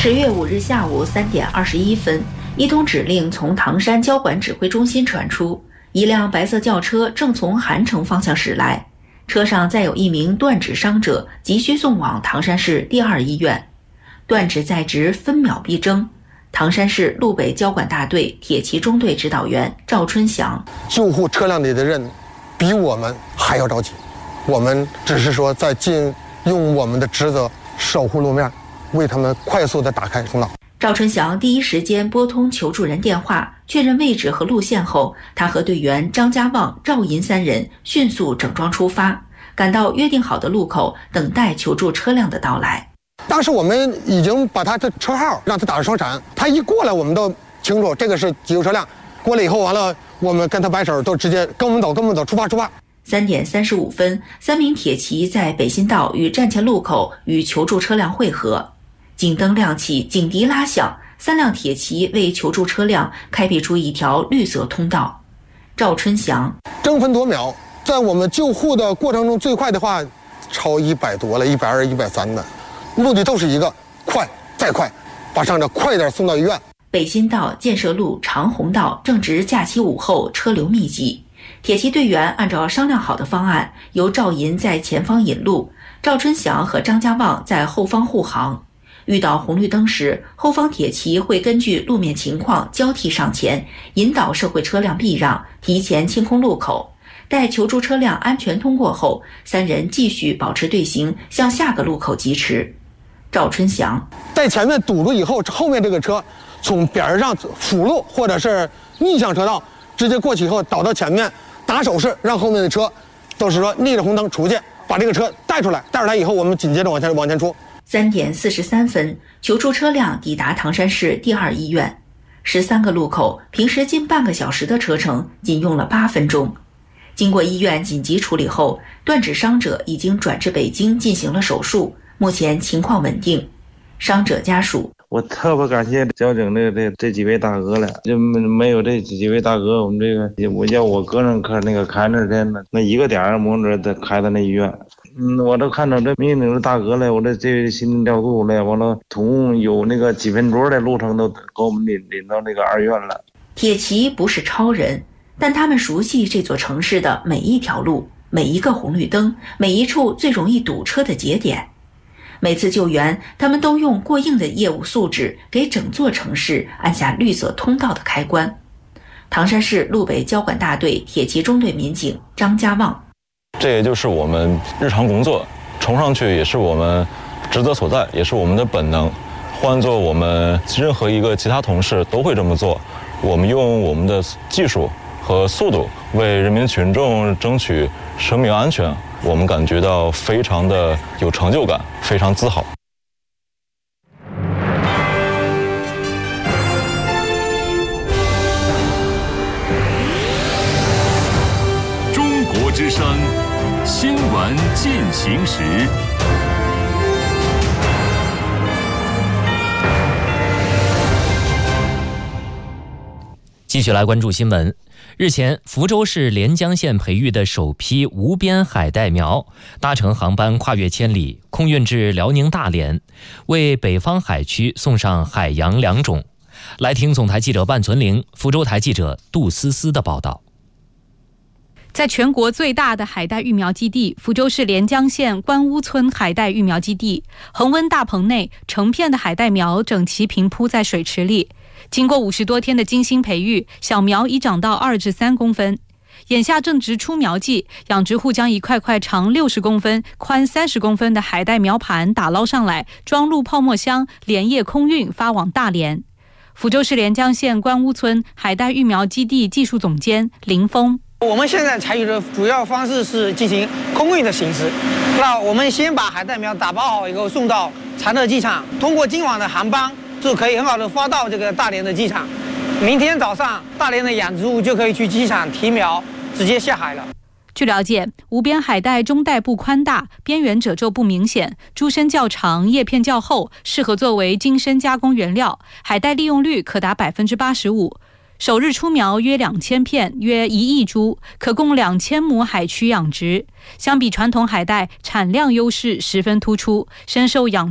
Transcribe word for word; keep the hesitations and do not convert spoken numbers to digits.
十月五日下午三点二十一分，一通指令从唐山交管指挥中心传出，一辆白色轿车正从韩城方向驶来，车上载有一名断指伤者，急需送往唐山市第二医院。断指在职，分秒必争。唐山市路北交管大队铁骑中队指导员赵春祥： 救护车辆里的人比我们还要着急，我们只是说在尽用我们的职责守护路面，为他们快速地打开通道。 赵春祥第一时间拨通求助人电话，确认位置和路线后，他和队员张家旺、赵银三人迅速整装出发，赶到约定好的路口，等待求助车辆的到来。 当时我们已经把他的车号让他打上双闪，他一过来我们都清楚这个是急救车辆。过来以后完了，我们跟他摆手，都直接跟我们走，跟我们走，出发出发。 三点三十五分，三名铁骑在北新道与站前路口与求助车辆汇合，警灯亮起，警笛拉响，三辆铁骑为求助车辆开辟出一条绿色通道。赵春祥： 争分夺秒，在我们救护的过程中，最快的话超一百多了，一百二、一百三的。目的都是一个快再快，把伤者快点送到医院。 北新道、建设路、长虹道正值假期午后，车流密集。铁骑队员按照商量好的方案，由赵银在前方引路，赵春祥和张家旺在后方护航。遇到红绿灯时，后方铁骑会根据路面情况交替上前，引导社会车辆避让，提前清空路口。待求助车辆安全通过后，三人继续保持队形，向下个路口疾驰。赵春祥： 在前面堵住以后，后面这个车从边上辅路或者是逆向车道直接过去以后倒到前面，打手势让后面的车都是说逆着红灯出去，把这个车带出来，带出来以后我们紧接着往前往前出。 三点四十三分，求助车辆抵达唐山市第二医院。十三个路口，平时近半个小时的车程，仅用了八分钟。经过医院紧急处理后，断指伤者已经转至北京进行了手术，目前情况稳定。伤者家属： 我特别感谢交警的这这几位大哥了，就没有这几位大哥，我们这个我要我个人看那个看着天呢，那一个点儿摸着的开到那医院。嗯，我都看到这民警的大哥了，我这这心跳度了，完了，从有那个几分钟的路程都给我们领领到那个二院了。 铁骑不是超人，但他们熟悉这座城市的每一条路、每一个红绿灯、每一处最容易堵车的节点。每次救援，他们都用过硬的业务素质给整座城市按下绿色通道的开关。唐山市路北交管大队铁骑中队民警张家旺： 这也就是我们日常工作，冲上去也是我们职责所在，也是我们的本能。换做我们任何一个其他同事都会这么做。我们用我们的技术和速度为人民群众争取生命安全，我们感觉到非常的有成就感，非常自豪。 中国之声新闻进行时。 继续来关注新闻。日前，福州市连江县培育的首批无边海带苗搭乘航班跨越千里，空运至辽宁大连，为北方海区送上海洋良种。来听总台记者万存玲、福州台记者杜思思的报道。 在全国最大的海带育苗基地福州市连江县关屋村海带育苗基地，恒温大棚内成片的海带苗整齐平铺在水池里，经过五十多天的精心培育，小苗已长到二至三公分。眼下正值出苗季，养殖户将一块块长六十公分、宽三十公分的海带苗盘打捞上来，装入泡沫箱，连夜空运发往大连。福州市连江县关屋村海带育苗基地技术总监林峰： 我们现在采取的主要方式是进行空运的形式。那我们先把海带苗打包好以后送到常德机场，通过今晚的航班就可以很好的发到这个大连的机场。明天早上，大连的养殖户就可以去机场提苗，直接下海了。 据了解，无边海带中带部宽大，边缘褶皱不明显，株身较长，叶片较厚，适合作为精深加工原料，海带利用率可达百分之八十五。首日出苗约两千片，约一亿株，可供两千亩海区养殖。相比传统海带，产量优势十分突出，深受养